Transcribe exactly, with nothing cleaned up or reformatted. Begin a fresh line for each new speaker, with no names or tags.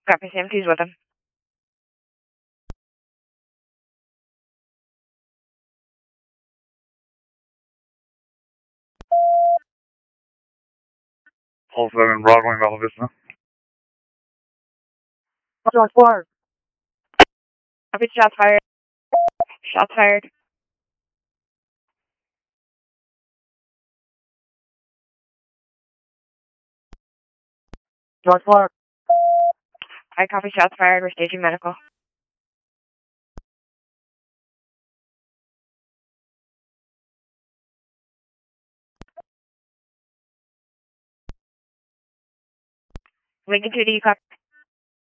Copy, Sam. Please welcome.
All seven, Broadway, Bella Vista.
George four. Copy, shots fired. Shots fired. George four. I copy, shots fired. We're staging medical. Lincoln two D, copy.